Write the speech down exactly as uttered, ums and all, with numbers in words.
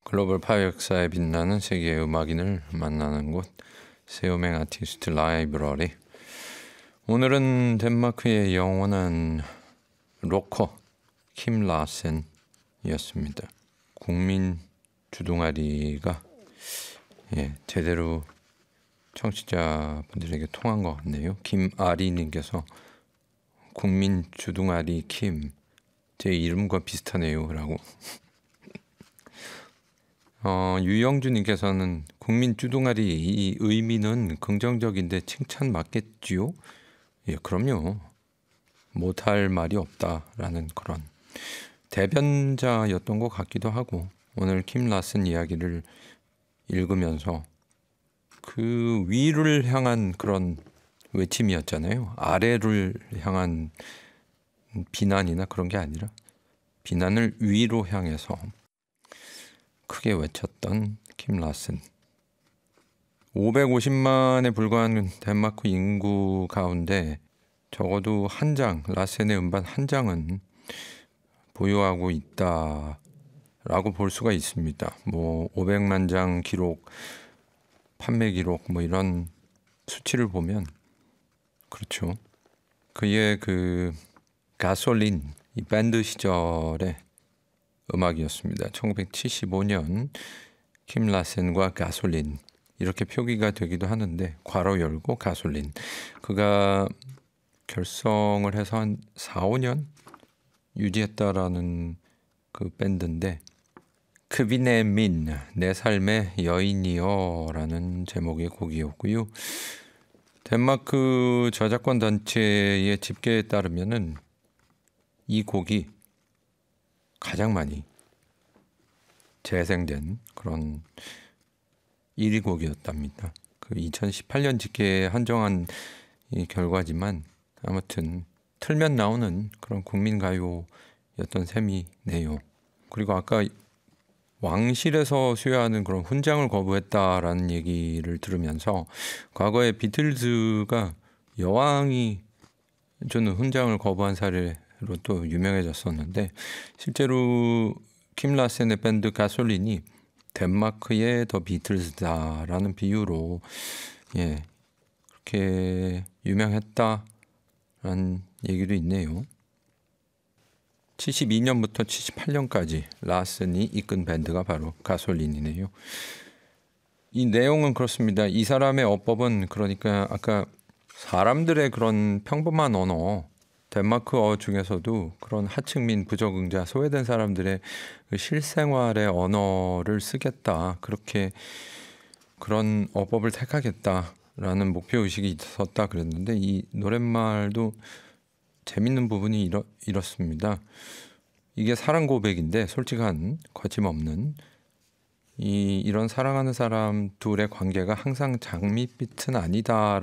글로벌 팝 역사에 빛나는 세계의 음악인을 만나는 곳, 세우맹 아티스트 라이브러리. 오늘은 덴마크의 영원한 로커 킴 라센이었습니다. 국민 주둥아리가 예, 제대로 청취자분들에게 통한 것 같네요. 김아리님께서 국민 주둥아리 킴, 제 이름과 비슷하네요 라고. 어, 유영주님께서는 국민 주둥아리 이 의미는 긍정적인데 칭찬 맞겠지요? 예, 그럼요. 못할 말이 없다라는 그런 대변자였던 것 같기도 하고, 오늘 킴 라슨 이야기를 읽으면서 그 위를 향한 그런 외침이었잖아요. 아래를 향한 비난이나 그런 게 아니라 비난을 위로 향해서 크게 외쳤던 킴 라슨. 오백오십만에 불과한 덴마크 인구 가운데 적어도 한 장, 라센의 음반 한 장은 보유하고 있다라고 볼 수가 있습니다. 뭐 오백만 장 기록, 판매 기록 뭐 이런 수치를 보면 그렇죠. 그의 그 가솔린, 이 밴드 시절의 음악이었습니다. 천구백칠십오년 킴 라센과 가솔린, 이렇게 표기가 되기도 하는데 괄호 열고 가솔린. 그가 결성을 해서 한 사, 오년 유지했다라는 그 밴드인데, 크비네 민, 내 삶의 여인이여 라는 제목의 곡이었고요. 덴마크 저작권 단체의 집계에 따르면은 이 곡이 가장 많이 재생된 그런 일 위 곡이었답니다. 그 이천십팔년 집계에 한정한 이 결과지만 아무튼 틀면 나오는 그런 국민가요였던 셈이네요. 그리고 아까 왕실에서 수여하는 그런 훈장을 거부했다라는 얘기를 들으면서, 과거에 비틀즈가 여왕이 주는 훈장을 거부한 사례로 또 유명해졌었는데, 실제로 킴 라센의 밴드 가솔린이 덴마크의 더 비틀즈다라는 비유로 예, 그렇게 유명했다라는 얘기도 있네요. 칠십이년부터 칠십팔년까지 라센이 이끈 밴드가 바로 가솔린이네요. 이 내용은 그렇습니다. 이 사람의 어법은, 그러니까 아까 사람들의 그런 평범한 언어, 덴마크어 중에서도 그런 하층민, 부적응자, 소외된 사람들의 그 실생활의 언어를 쓰겠다, 그렇게 그런 어법을 택하겠다라는 목표의식이 있었다 그랬는데, 이 노랫말도 재밌는 부분이 이렇, 이렇습니다. 이게 사랑 고백인데 솔직한, 거침없는 이, 이런 사랑하는 사람 둘의 관계가 항상 장밋빛은 아니다